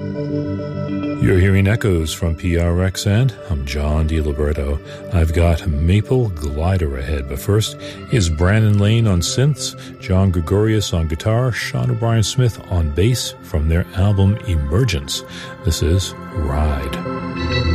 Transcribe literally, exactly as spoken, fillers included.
You're hearing echoes from P R X, and I'm John DiLiberto. I've got Maple Glider ahead, but first is Brandon Lane on synths, John Gregorius on guitar, Sean O'Brien Smith on bass from their album Emergence. This is Ride.